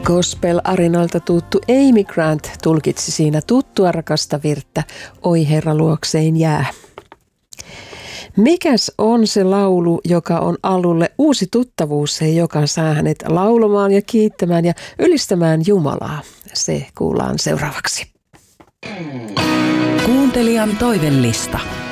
Gospel-arinalta tuttu Amy Grant tulkitsi siinä tuttua rakasta virttä Oi Herra luokseen jää. Mikäs on se laulu, joka on Allulle uusi tuttavuus ja joka saa hänet laulamaan ja kiittämään ja ylistämään Jumalaa? Se kuullaan seuraavaksi. Kuuntelijan toivellista.